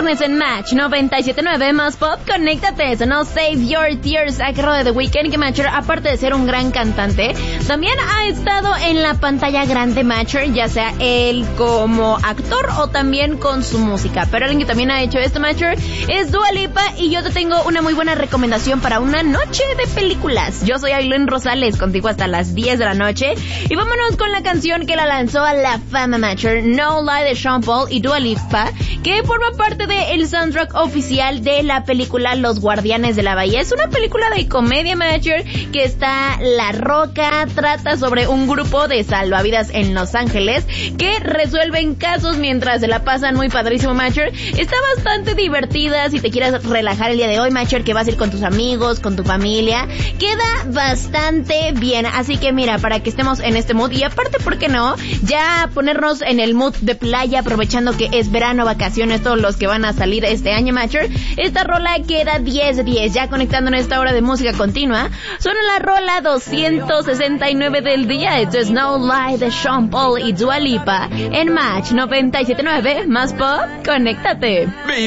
viernes en Match 97.9 más pop. Conéctate, sonó Save Your Tears a cargo de The Weeknd, que Matcher, aparte de ser un gran cantante, también ha estado en la pantalla grande Matcher, ya sea él como actor o también con su música. Pero alguien que también ha hecho esto, Matcher, es Dua Lipa, y yo te tengo una muy buena recomendación para una noche de películas. Yo soy Ailén Rosales, contigo hasta las 10 de la noche, y vámonos con la canción que la lanzó a la fama, Matcher, No Lie de Sean Paul y Dua Lipa, que forma parte del soundtrack oficial de la película Los Guardianes de la Bahía. Es una película de comedia, Matcher, que está La Roca, trata sobre un grupo de salvavidas en Los Ángeles que resuelven casos mientras se la pasan muy padrísimo, Matcher. Está bastante divertida si te quieres relajar el día de hoy, Matcher, que vas a ir con tus amigos, con tu familia. Queda bastante bien, así que mira, para que estemos en este mood, y aparte, ¿por qué no? Ya ponernos en el mood de playa, aprovechando que es verano, vacaciones, todos los que van a salir este año, Matcher. Esta rola queda 10 de 10, ya conectando en esta hora de música continua. Suena la rola 269 del día. Esto es No Lie de Sean Paul y Dua Lipa en Match 97.9 más pop. Conéctate.